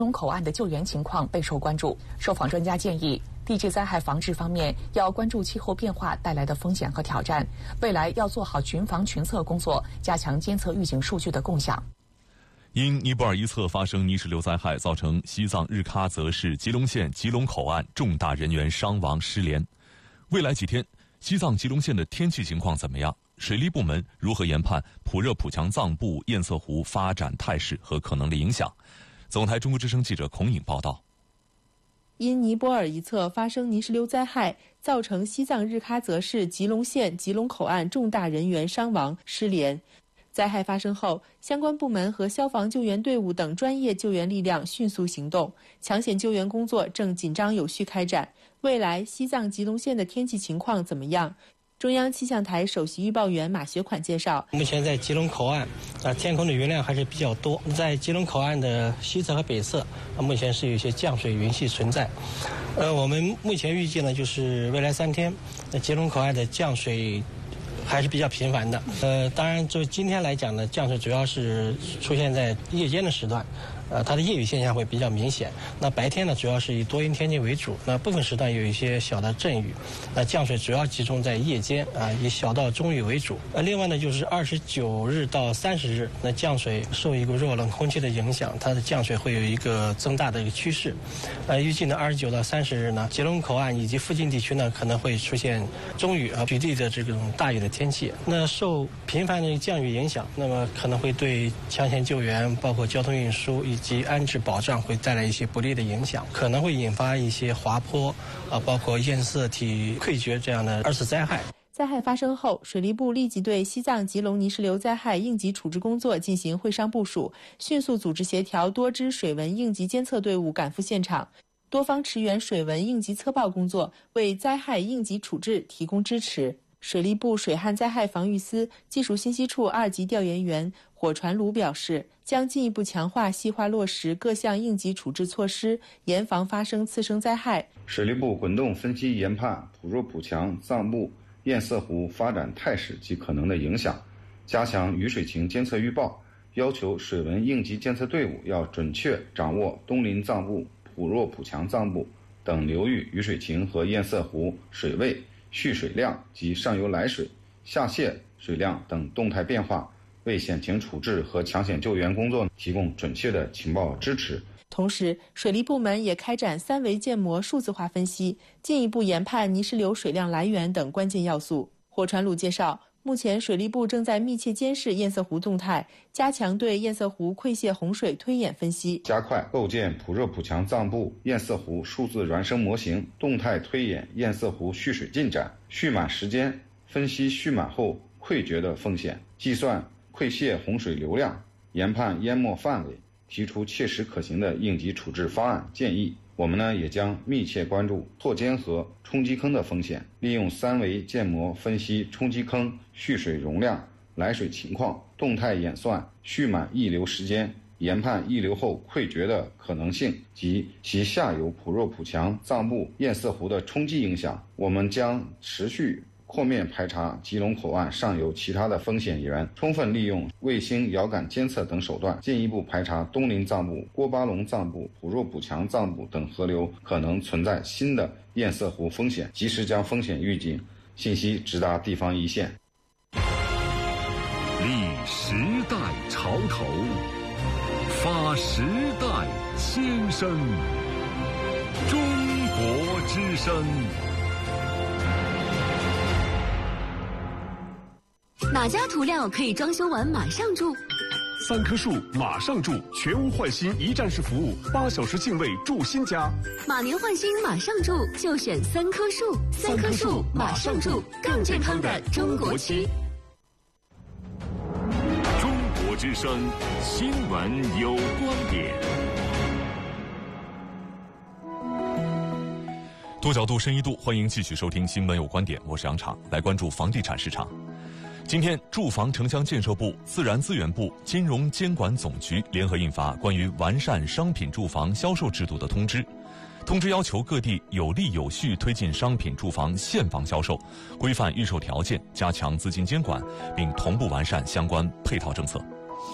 龙口岸的救援情况备受关注。受访专家建议，地质灾害防治方面要关注气候变化带来的风险和挑战，未来要做好群防群测工作，加强监测预警数据的共享。 因尼泊尔一侧发生泥石流灾害，造成西藏日喀则市吉隆县吉隆口岸重大人员伤亡失联。未来几天，西藏吉隆县的天气情况怎么样？水利部门如何研判普热普强藏布堰塞湖发展态势和可能的影响？总台中国之声记者孔颖报道。 因尼泊尔一侧发生泥石流灾害，造成西藏日喀则市吉隆县吉隆口岸重大人员伤亡失联。灾害发生后，相关部门和消防救援队伍等专业救援力量迅速行动，抢险救援工作正紧张有序开展。未来西藏吉隆县的天气情况怎么样？中央气象台首席预报员马学款介绍， 目前在吉隆口岸天空的云量还是比较多，在吉隆口岸的西侧和北侧目前是有一些降水云系存在。我们目前预计呢，就是未来3天吉隆口岸的降水还是比较频繁的。当然就今天来讲呢，降水主要是出现在夜间的时段，它的夜雨现象会比较明显。那白天呢，主要是以多云天气为主，那部分时段有一些小的阵雨。那降水主要集中在夜间以小到中雨为主。另外呢，就是29日到30日，那降水受一个弱冷空气的影响，它的降水会有一个增大的一个趋势。预计呢29到30日呢，吉隆口岸以及附近地区呢可能会出现中雨局地的这种大雨的天气。那受频繁的降雨影响，那么可能会对抢险救援、包括交通运输以及安置保障会带来一些不利的影响，可能会引发一些滑坡包括堰塞体溃决这样的2次灾害。 灾害发生后，水利部立即对西藏吉隆泥石流灾害应急处置工作进行会商部署，迅速组织协调多支水文应急监测队伍赶赴现场，多方驰援水文应急测报工作，为灾害应急处置提供支持。水利部水旱灾害防御司技术信息处2级调研员火传鲁表示，将进一步强化细化落实各项应急处置措施，严防发生次生灾害。 水利部滚动分析研判普弱普强藏布堰塞湖发展态势及可能的影响，加强雨水情监测预报，要求水文应急监测队伍要准确掌握东临藏布、普弱普强藏布等流域雨水情和堰塞湖水位、蓄水量及上游来水、下泄水量等动态变化，为险情处置和抢险救援工作提供准确的情报支持。 同时，水利部门也开展3维建模数字化分析，进一步研判泥石流水量来源等关键要素。火传鲁介绍，目前水利部正在密切监视堰塞湖动态，加强对堰塞湖溃泻洪水推演分析， 加快构建普热普强藏布堰塞湖数字孪生模型，动态推演堰塞湖蓄水进展、蓄满时间，分析蓄满后溃决的风险，计算溃泻洪水流量，研判淹没范围，提出切实可行的应急处置方案建议。我们呢也将密切关注错间河、冲击坑的风险，利用3维建模分析冲击坑蓄水容量、来水情况，动态演算蓄满溢流时间，研判溢流后溃决的可能性及其下游普弱普强藏布堰塞湖的冲击影响。我们将持续扩面排查吉隆口岸上游其他的风险源，充分利用卫星遥感监测等手段，进一步排查东临藏布、郭巴龙藏布、普弱普强藏布等河流可能存在新的堰塞湖风险，及时将风险预警信息直达地方一线。 立时代潮头，发时代先声，中国之声。 哪家涂料可以装修完马上住 ？3棵树马上住，全屋换新一站式服务，8小时净位住新家。 马年换新马上住，就选3棵树。3棵树马上住，更健康的中国区。 中国之声，新闻有观点。 多角度、深一度，欢迎继续收听《新闻有观点》，我是杨畅，来关注房地产市场。今天，住房城乡建设部、自然资源部、金融监管总局联合印发关于完善商品住房销售制度的通知。通知要求各地有力有序推进商品住房现房销售，规范预售条件，加强资金监管，并同步完善相关配套政策。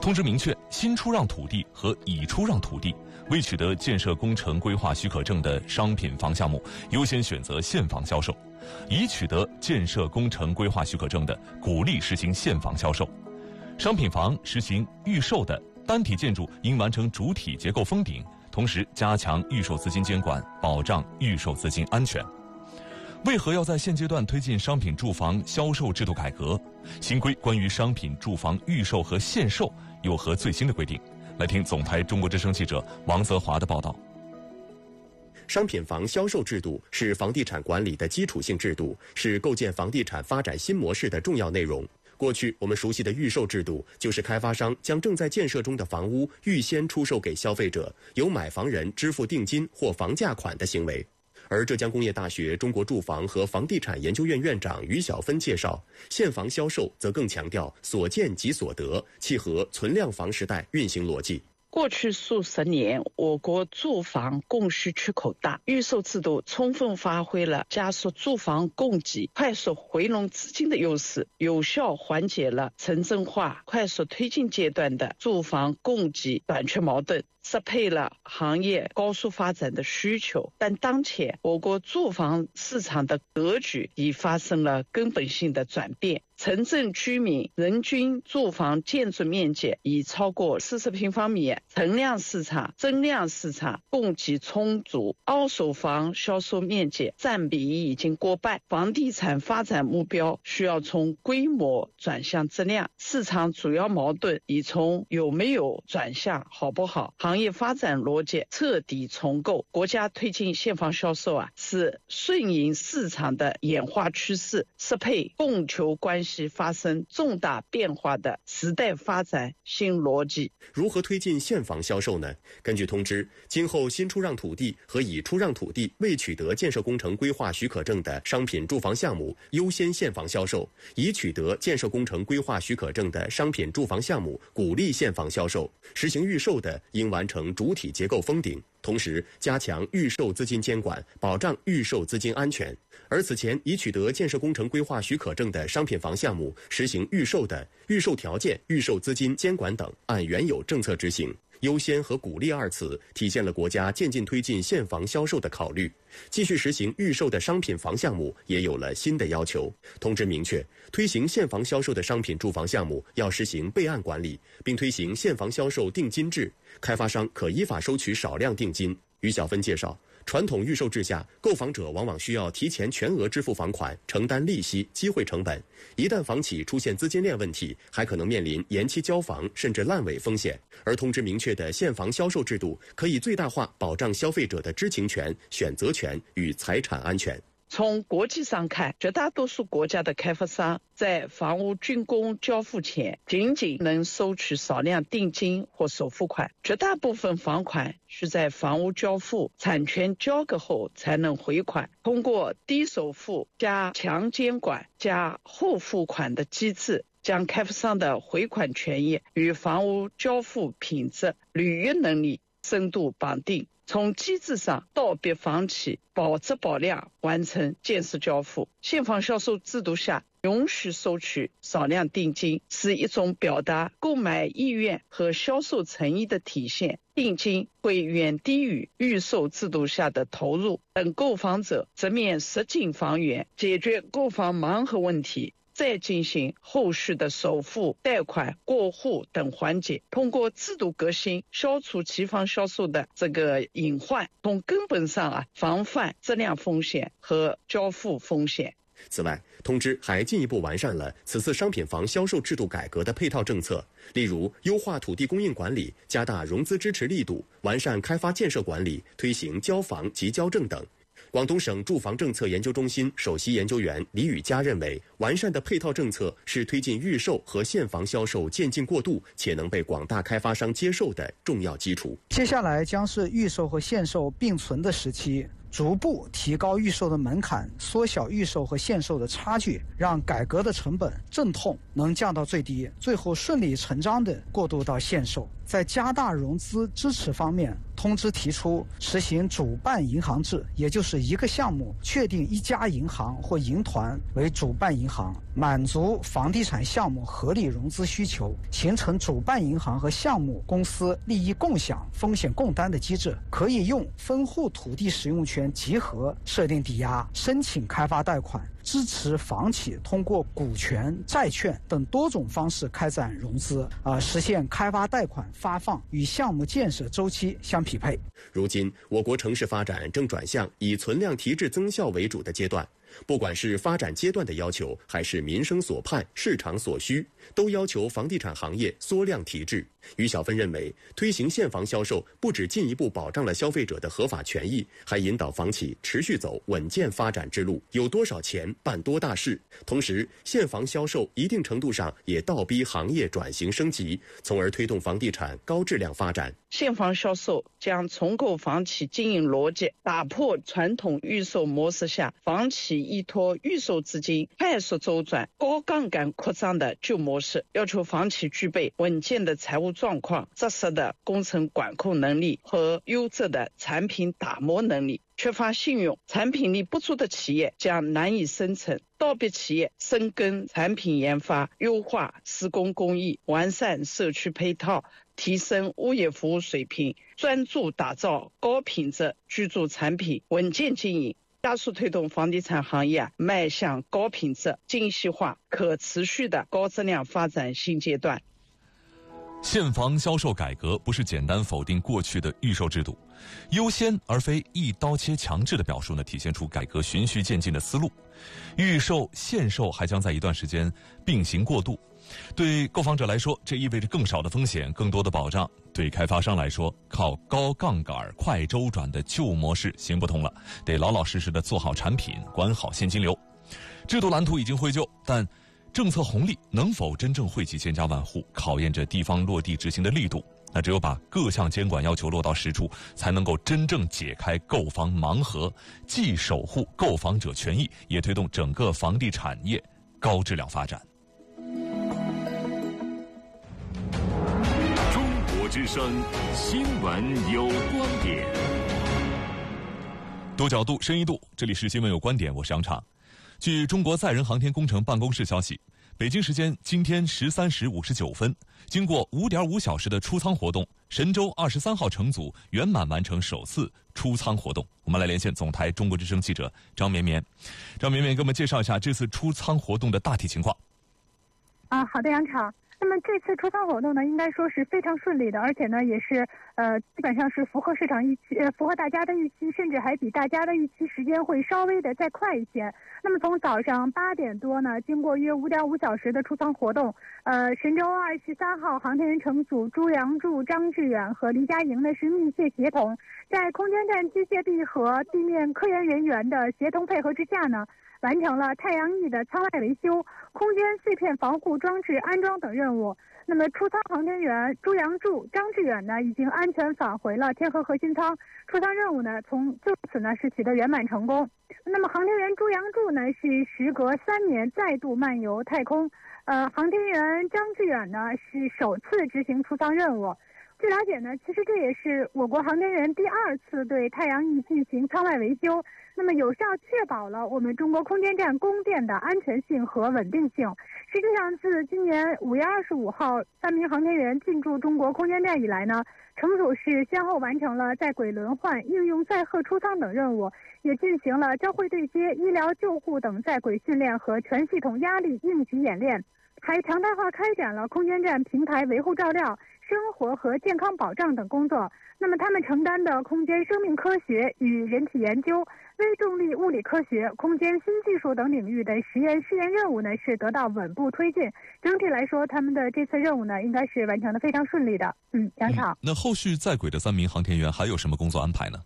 通知明确，新出让土地和已出让土地未取得建设工程规划许可证的商品房项目，优先选择现房销售；已取得建设工程规划许可证的，鼓励实行现房销售。商品房实行预售的单体建筑应完成主体结构封顶，同时加强预售资金监管，保障预售资金安全。为何要在现阶段推进商品住房销售制度改革？新规关于商品住房预售和限售有何最新的规定？来听总台中国之声记者王泽华的报道。 商品房销售制度是房地产管理的基础性制度，是构建房地产发展新模式的重要内容。过去我们熟悉的预售制度，就是开发商将正在建设中的房屋预先出售给消费者，由买房人支付定金或房价款的行为。而浙江工业大学中国住房和房地产研究院院长于小芬介绍，现房销售则更强调所见即所得，契合存量房时代运行逻辑。 过去数十年，我国住房供需缺口大，预售制度充分发挥了加速住房供给、快速回笼资金的优势，有效缓解了城镇化快速推进阶段的住房供给短缺矛盾，适配了行业高速发展的需求。但当前我国住房市场的格局已发生了根本性的转变，城镇居民人均住房建筑面积已超过40平方米，存量市场、增量市场供给充足，二手房销售面积占比已经过半。房地产发展目标需要从规模转向质量，市场主要矛盾已从有没有转向好不好，行业发展逻辑彻底重构。国家推进现房销售是顺应市场的演化趋势，适配供求关系发生重大变化的时代发展新逻辑。 如何推进现房销售呢？根据通知，今后新出让土地和已出让土地未取得建设工程规划许可证的商品住房项目优先现房销售，已取得建设工程规划许可证的商品住房项目鼓励现房销售，实行预售的应完成主体结构封顶，同时加强预售资金监管，保障预售资金安全。而此前已取得建设工程规划许可证的商品房项目实行预售的，预售条件、预售资金监管等按原有政策执行。优先和鼓励二词体现了国家渐进推进现房销售的考虑。继续实行预售的商品房项目也有了新的要求。通知明确，推行现房销售的商品住房项目要实行备案管理，并推行现房销售定金制，开发商可依法收取少量定金。于小芬介绍，传统预售制下，购房者往往需要提前全额支付房款，承担利息、机会成本。一旦房企出现资金链问题，还可能面临延期交房甚至烂尾风险。而通知明确的现房销售制度，可以最大化保障消费者的知情权、选择权与财产安全。 从国际上看，绝大多数国家的开发商在房屋竣工交付前仅能收取少量定金或首付款，绝大部分房款需在房屋交付、产权交割后才能回款。通过低首付加强监管加后付款的机制，将开发商的回款权益与房屋交付品质、履约能力深度绑定，从机制上倒逼房企保质保量完成建设交付。现房销售制度下允许收取少量定金，是一种表达购买意愿和销售诚意的体现。定金会远低于预售制度下的投入，等购房者直面实景房源，解决购房盲盒问题，再进行后续的首付、贷款、过户等环节。通过制度革新，消除期房销售的这个隐患，从根本上防范质量风险和交付风险。 此外，通知还进一步完善了此次商品房销售制度改革的配套政策，例如优化土地供应管理，加大融资支持力度，完善开发建设管理，推行交房及交证等。广东省住房政策研究中心首席研究员李宇佳认为，完善的配套政策是推进预售和现房销售渐进过渡且能被广大开发商接受的重要基础。 接下来将是预售和现售并存的时期，逐步提高预售的门槛，缩小预售和现售的差距，让改革的成本阵痛能降到最低，最后顺理成章地过渡到现售。 在加大融资支持方面，通知提出实行主办银行制，也就是一个项目确定一家银行或银团为主办银行，满足房地产项目合理融资需求，形成主办银行和项目公司利益共享、风险共担的机制，可以用分户土地使用权集合设定抵押，申请开发贷款，支持房企通过股权、债券等多种方式开展融资，实现开发贷款发放与项目建设周期相匹配。 如今，我国城市发展正转向以存量提质增效为主的阶段。不管是发展阶段的要求，还是民生所盼、市场所需，都要求房地产行业缩量提质。于小芬认为，推行现房销售不只进一步保障了消费者的合法权益，还引导房企持续走稳健发展之路。有多少钱办多大事。同时，现房销售一定程度上也倒逼行业转型升级，从而推动房地产高质量发展。 现房销售将重构房企经营逻辑，打破传统预售模式下房企依托预售资金快速周转、高杠杆扩张的旧模式，要求房企具备稳健的财务状况、扎实的工程管控能力和优质的产品打磨能力。缺乏信用、产品力不足的企业将难以生存。道别企业深耕产品研发，优化施工工艺，完善社区配套，提升物业服务水平，专注打造高品质居住产品，稳健经营，加速推动房地产行业迈向高品质、精细化、可持续的高质量发展新阶段。 现房销售改革不是简单否定过去的预售制度，优先而非一刀切强制的表述呢，体现出改革循序渐进的思路。预售、现售还将在一段时间并行过渡。对购房者来说，这意味着更少的风险、更多的保障；对开发商来说，靠高杠杆、快周转的旧模式行不通了，得老老实实的做好产品，管好现金流。制度蓝图已经绘就，但政策红利能否真正惠及千家万户，考验着地方落地执行的力度。那只有把各项监管要求落到实处，才能够真正解开购房盲盒，既守护购房者权益，也推动整个房地产业高质量发展。 中国之声新闻有观点， 多角度、深一度，这里是新闻有观点，我是杨畅。据中国载人航天工程办公室消息，北京时间今天13时59分，经过5.5小时的出舱活动，神舟23号乘组圆满完成首次出舱活动。我们来连线总台中国之声记者张绵绵。张绵绵，给我们介绍一下这次出舱活动的大体情况。 好的，杨畅。那么这次出舱活动呢，应该说是非常顺利的，而且呢，也是基本上是符合市场预期，符合大家的预期，甚至还比大家的预期时间会稍微的再快一些。那么从早上8点多呢，经过约5.5小时的出舱活动，神舟23号航天员乘组朱杨柱、张志远和黎佳莹呢是密切协同，在空间站机械臂和地面科研人员的协同配合之下呢，完成了太阳翼的舱外维修、空间碎片防护装置安装等任务。那么出舱航天员朱杨柱、张志远呢，已经安全返回了天河核心舱，出舱任务呢就此呢是取得圆满成功。那么航天员朱杨柱呢是时隔3年再度漫游太空，航天员张志远呢是首次执行出舱任务。据了解呢，其实这也是我国航天员第2次对太阳翼进行舱外维修，那么有效确保了我们中国空间站供电的安全性和稳定性。实际上，自今年5月25号3名航天员进驻中国空间站以来呢，乘组是先后完成了在轨轮换、应用载荷出舱等任务，也进行了交会对接、医疗救护等在轨训练和全系统压力应急演练，还常态化开展了空间站平台维护照料、生活和健康保障等工作。那么他们承担的空间生命科学与人体研究、微重力物理科学、空间新技术等领域的实验试验任务呢是得到稳步推进。整体来说，他们的这次任务呢应该是完成的非常顺利的。杨畅。 那后续在轨的3名航天员还有什么工作安排呢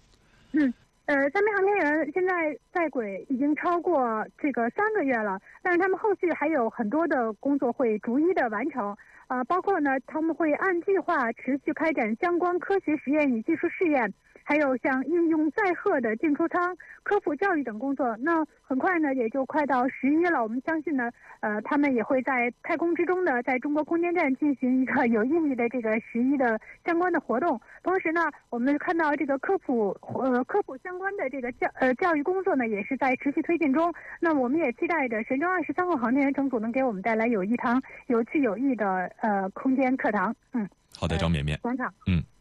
？3名航天员现在在轨已经超过这个3个月了，但是他们后续还有很多的工作会逐一的完成。 包括呢，他们会按计划持续开展相关科学实验与技术试验，还有像应用载荷的进出舱、科普教育等工作。那很快呢，也就快到11了。我们相信呢，他们也会在太空之中呢，在中国空间站进行一个有意义的这个11的相关的活动。同时呢，我们看到这个科普相关的这个教育工作呢，也是在持续推进中。那我们也期待着神舟23号航天员乘组能给我们带来有趣有益的空间课堂。 好的，张绵绵。 广场。